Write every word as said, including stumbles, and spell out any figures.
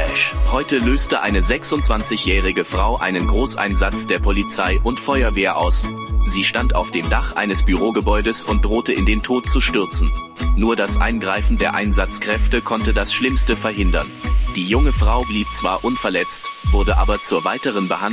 Crash. Heute löste eine sechsundzwanzigjährige Frau einen Großeinsatz der Polizei und Feuerwehr aus. Sie stand auf dem Dach eines Bürogebäudes und drohte in den Tod zu stürzen. Nur das Eingreifen der Einsatzkräfte konnte das Schlimmste verhindern. Die junge Frau blieb zwar unverletzt, wurde aber zur weiteren Behandlung